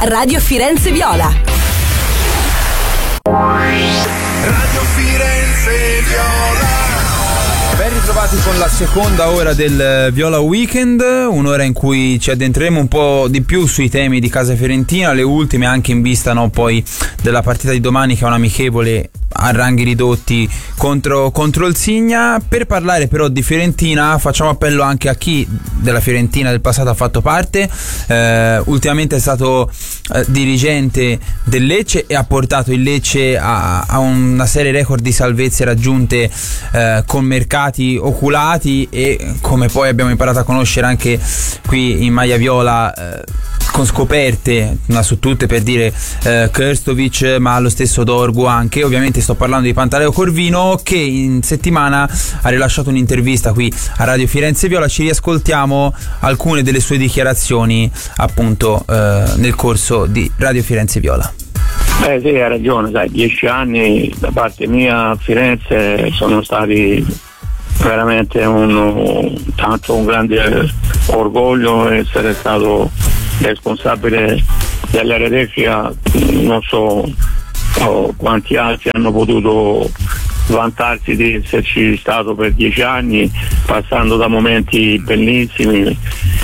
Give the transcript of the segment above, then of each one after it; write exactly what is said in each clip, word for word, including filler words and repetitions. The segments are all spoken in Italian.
Radio Firenze Viola. Radio Firenze Viola. Ben ritrovati con la seconda ora del Viola Weekend, un'ora in cui ci addentreremo un po' di più sui temi di casa fiorentina, le ultime anche in vista, no, poi della partita di domani, che è un amichevole a ranghi ridotti contro, contro il Signa. Per parlare però di Fiorentina facciamo appello anche a chi della Fiorentina del passato ha fatto parte. Eh, ultimamente è stato eh, dirigente del Lecce e ha portato il Lecce a, a una serie record di salvezze raggiunte eh, con mercati oculati e, come poi abbiamo imparato a conoscere anche qui in maglia viola, eh, con scoperte, una su tutte, per dire eh, Krstovic, ma lo stesso Dorgu anche. Ovviamente sto parlando di Pantaleo Corvino, che in settimana ha rilasciato un'intervista qui a Radio Firenze Viola. Ci riascoltiamo alcune delle sue dichiarazioni appunto eh, nel corso di Radio Firenze Viola. Eh sì, hai ragione, sai, dieci anni da parte mia a Firenze sono stati veramente un, tanto un grande orgoglio essere stato responsabile dell'area tecnica. Non so oh, quanti altri hanno potuto vantarsi di esserci stato per dieci anni, passando da momenti bellissimi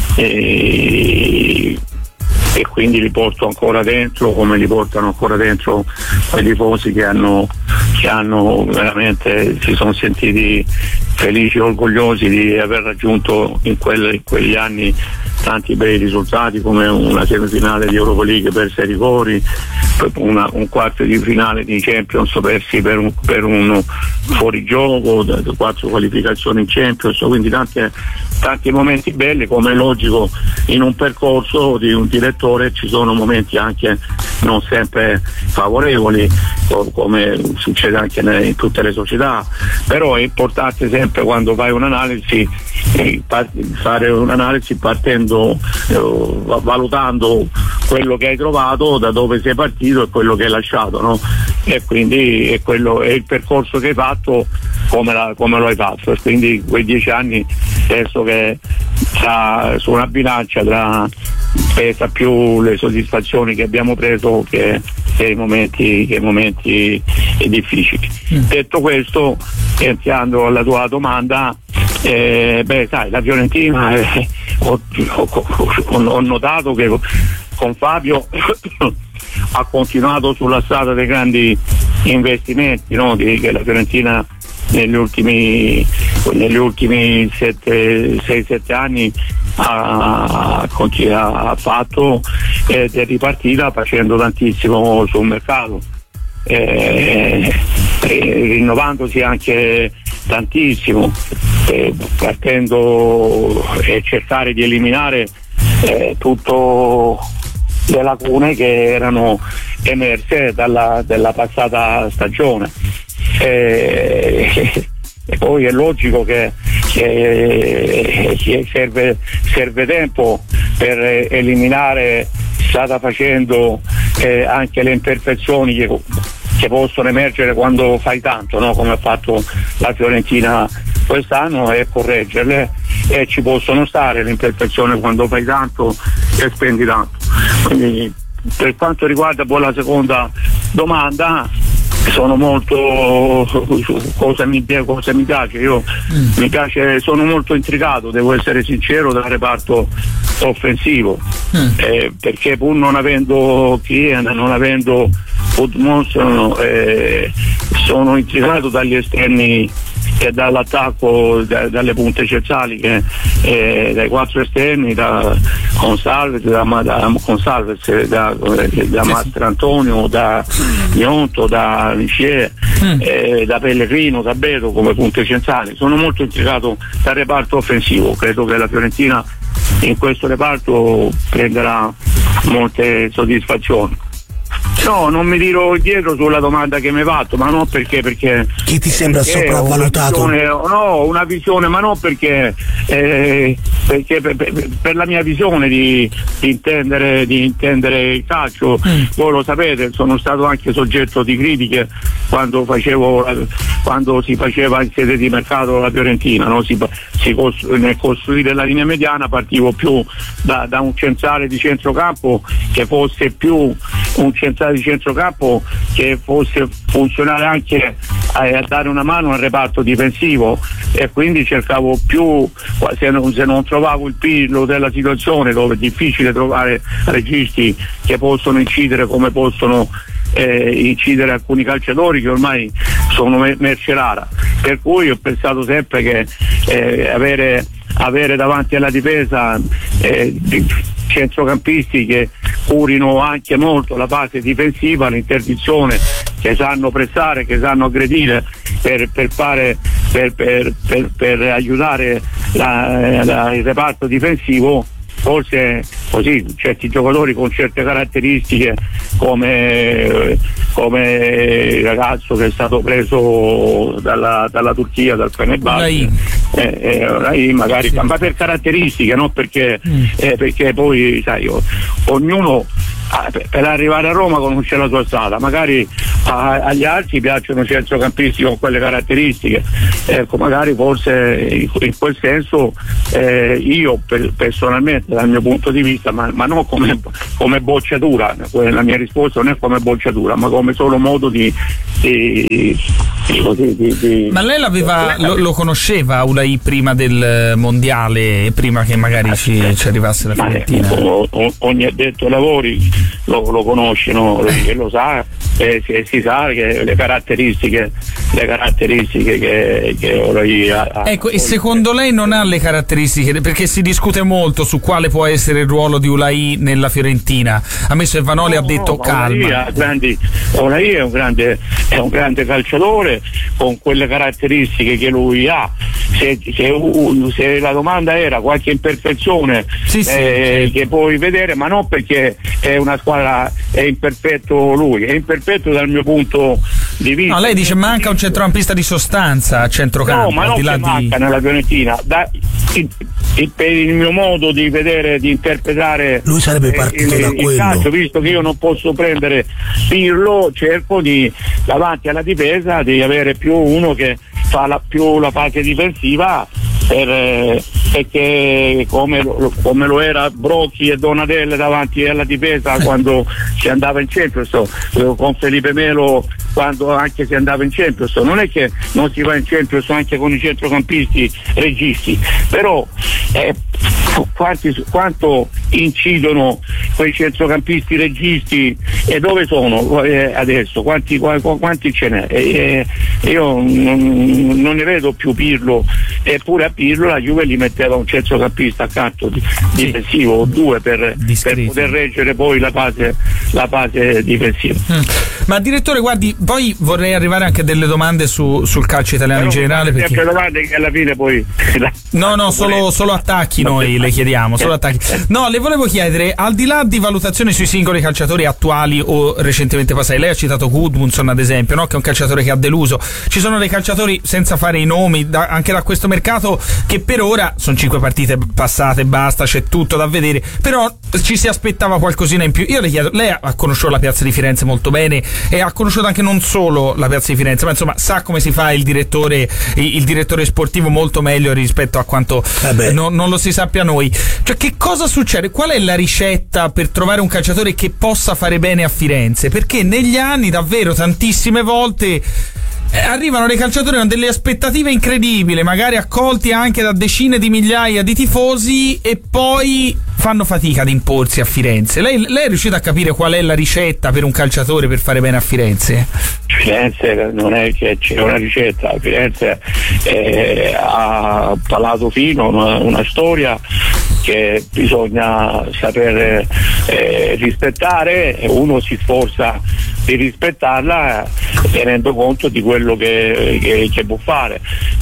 e, e quindi li porto ancora dentro, come li portano ancora dentro quei tifosi che hanno, che hanno veramente si sono sentiti felici e orgogliosi di aver raggiunto in, quelle, in quegli anni tanti bei risultati, come una semifinale di Europa League per sei rigori, una, un quarto di finale di Champions persi per un, per un fuorigioco, quattro qualificazioni in Champions, quindi tante, tanti momenti belli. Come è logico in un percorso di un direttore ci sono momenti anche non sempre favorevoli, come succede anche in tutte le società, però è importante sempre quando fai un'analisi fare un'analisi partendo eh, valutando quello che hai trovato, da dove sei partito e quello che hai lasciato, no? E quindi è, quello, è il percorso che hai fatto, come, la, come lo hai fatto, e quindi quei dieci anni penso che tra, su una bilancia tra pesa più le soddisfazioni che abbiamo preso che, che i momenti, che i momenti difficili. Mm. Detto questo, entrando alla tua domanda, eh, beh sai, la Fiorentina eh, ho, ho, ho notato che con Fabio ha continuato sulla strada dei grandi investimenti, no? Di, che la Fiorentina negli ultimi negli ultimi sei sette anni ha, ha fatto ed è ripartita facendo tantissimo sul mercato, eh, eh, rinnovandosi anche tantissimo, eh, partendo e cercare di eliminare eh, tutto le lacune che erano emerse dalla, dalla passata stagione. E, e poi è logico che, che, che serve, serve tempo per eliminare, strada facendo, eh, anche le imperfezioni che, che possono emergere quando fai tanto, no? Come ha fatto la Fiorentina quest'anno, e correggerle, e ci possono stare le imperfezioni quando fai tanto e spendi tanto. Quindi, per quanto riguarda poi la seconda domanda, sono molto cosa mi, cosa mi piace io mm. mi piace sono molto intrigato, devo essere sincero, dal reparto offensivo, mm. eh, perché pur non avendo Chiesa, non avendo Gudmundsson, eh, sono intrigato dagli esterni e dall'attacco, da, dalle punte centrali, che eh, dai quattro esterni, da Gonsalves, da, da, Gonsalves, da, da Mastrantonio, da Gnonto, da Lichier, mm. eh, da Pellegrino, da Beto come punte centrali. Sono molto intrigato dal reparto offensivo, credo che la Fiorentina in questo reparto prenderà molte soddisfazioni. No, non mi tiro indietro sulla domanda che mi hai fatto, ma non perché perché chi ti sembra perché sopravvalutato? Una visione, no, una visione, ma non perché eh, perché per, per, per la mia visione di, di intendere di intendere il calcio. Mm. Voi lo sapete, sono stato anche soggetto di critiche quando facevo quando si faceva in sede di mercato la Fiorentina, no? si, si costru- nel costruire la linea mediana partivo più da, da un centrale di centrocampo che fosse più un centrale di centrocampo che fosse funzionale anche a, a dare una mano al reparto difensivo, e quindi cercavo più, se non, se non trovavo il Pirlo della situazione, dove è difficile trovare registi che possono incidere come possono eh, incidere alcuni calciatori che ormai sono merce rara, per cui ho pensato sempre che eh, avere, avere davanti alla difesa eh, centrocampisti che curino anche molto la fase difensiva, l'interdizione, che sanno pressare, che sanno aggredire per, per fare per, per, per, per aiutare la, la, il reparto difensivo. Forse così certi giocatori con certe caratteristiche come, come il ragazzo che è stato preso dalla, dalla Turchia, dal Fenerbahce, eh, eh, magari, sì, ma per caratteristiche, non perché, mm. eh, perché poi sai, io, ognuno ah, per, per arrivare a Roma conosce la sua strada, magari a, agli altri piacciono centrocampisti con quelle caratteristiche, ecco, magari forse in, in quel senso eh, io per, personalmente dal mio punto di vista, ma, ma non come, come bocciatura, la mia risposta non è come bocciatura, ma come solo modo di, di, di, così, di, di ma lei l'aveva, lo, lo conosceva Ulai prima del mondiale, prima che magari ci, ci arrivasse la Fiorentina? Eh, ogni addetto ai lavori lo, lo conosce, no? E lo sa, e si, si sa che le caratteristiche le caratteristiche che, che Ulai ha. Ecco, e secondo lei non ha le caratteristiche, perché si discute molto su quale può essere il ruolo di Ulai nella Fiorentina. A me Vanoli no, ha detto no, calma. Ulai è un grande è un grande calciatore con quelle caratteristiche che lui ha. Se, se, se la domanda era qualche imperfezione sì, sì, eh, sì. che puoi vedere, ma non perché è una squadra, è imperfetto lui, è imperfetto dal mio punto di vista. No, lei dice manca un centrocampista di sostanza a centrocampo. No, ma non di là che di... manca nella Fiorentina. Da, il, il, per il mio modo di vedere, di interpretare lui sarebbe partito eh, da il, quello. il calcio, visto che io non posso prendere Pirlo, cerco di davanti alla difesa di avere più uno che fa la, più la fase difensiva, per, eh, perché come, come lo era Brocchi e Donadelle davanti alla difesa quando si andava in Champions, con Felipe Melo quando anche si andava in Champions, non è che non si va in Champions anche con i centrocampisti registi, però eh, quanti, quanto incidono quei centrocampisti registi e dove sono eh, adesso, quanti, quanti ce n'è? Eh, io non, non ne vedo più Pirlo, eppure a Pirlo la Juve gli metteva un centrocampista accanto di, sì, difensivo o due per, per poter reggere poi la fase, la fase difensiva. Mm. Ma direttore, guardi, poi vorrei arrivare anche a delle domande su, sul calcio italiano però in generale, perché sempre domande che alla fine poi no no solo, solo attacchi noi le chiediamo, solo attacchi. No, le volevo chiedere, al di là di valutazioni sui singoli calciatori attuali o recentemente passati, lei ha citato Gudmundsson ad esempio, no? Che è un calciatore che ha deluso, ci sono dei calciatori, senza fare i nomi, da, anche da questo mercato, che per ora sono cinque partite passate, basta, c'è tutto da vedere, però ci si aspettava qualcosina in più. Io le chiedo, lei ha conosciuto la piazza di Firenze molto bene e ha conosciuto anche non solo la piazza di Firenze, ma insomma sa come si fa il direttore il direttore sportivo molto meglio rispetto a quanto eh no, non lo si sappia noi. Cioè, che cosa succede? Qual è la ricetta per trovare un calciatore che possa fare bene a Firenze? Perché negli anni davvero tantissime volte Eh, arrivano dei calciatori con delle aspettative incredibili, magari accolti anche da decine di migliaia di tifosi, e poi fanno fatica ad imporsi a Firenze. Lei, lei è riuscita a capire qual è la ricetta per un calciatore per fare bene a Firenze? Firenze non è che c'è una ricetta, Firenze eh, ha parlato fino, una, una storia che bisogna saper eh, rispettare, e uno si sforza di rispettarla tenendo conto di quello che, che, che può fare.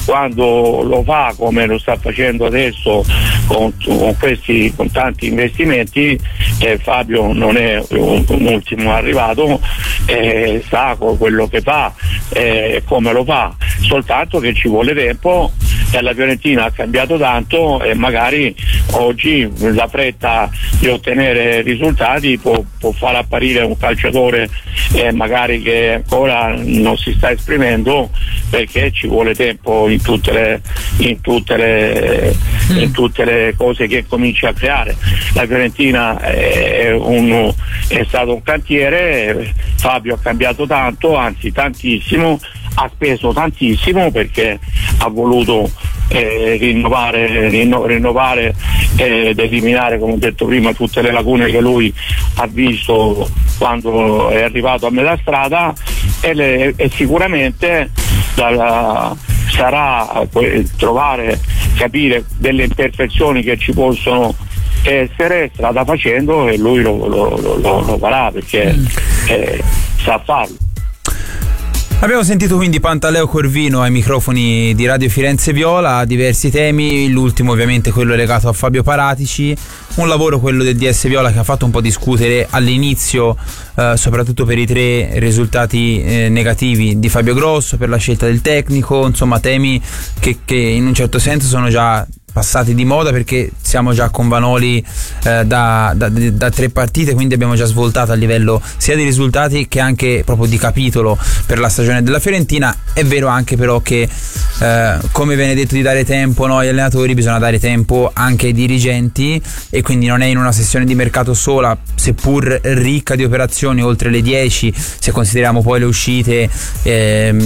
quando lo fa come lo sta facendo adesso con, con questi con tanti investimenti, eh, Fabio non è un, un ultimo arrivato, eh, sa quello che fa, eh, come lo fa, soltanto che ci vuole tempo e la Fiorentina ha cambiato tanto e magari oggi la fretta di ottenere risultati può, può far apparire un calciatore eh, magari che ancora non si sta esprimendo, perché ci vuole tempo in tutte le, in tutte le, mm. in tutte le cose che comincia a creare. La Fiorentina è, un, è stato un cantiere, Fabio ha cambiato tanto, anzi tantissimo, ha speso tantissimo perché ha voluto eh, rinnovare, rinno, rinnovare eh, ed eliminare, come ho detto prima, tutte le lacune che lui ha visto quando è arrivato a metà strada, e, le, e sicuramente dalla, sarà eh, trovare, capire delle imperfezioni che ci possono essere strada facendo, e lui lo, lo, lo, lo, lo farà perché eh, sa farlo. Abbiamo sentito quindi Pantaleo Corvino ai microfoni di Radio Firenze Viola, diversi temi, l'ultimo ovviamente quello legato a Fabio Paratici, un lavoro, quello del D S Viola, che ha fatto un po' discutere all'inizio, eh, soprattutto per i tre risultati eh, negativi di Fabio Grosso, per la scelta del tecnico, insomma temi che, che in un certo senso sono già passati di moda, perché siamo già con Vanoli eh, da, da, da tre partite, quindi abbiamo già svoltato a livello sia di risultati che anche proprio di capitolo per la stagione della Fiorentina. È vero anche però che eh, come viene detto di dare tempo, no, agli allenatori, bisogna dare tempo anche ai dirigenti, e quindi non è in una sessione di mercato sola, seppur ricca di operazioni oltre le dieci, se consideriamo poi le uscite, eh,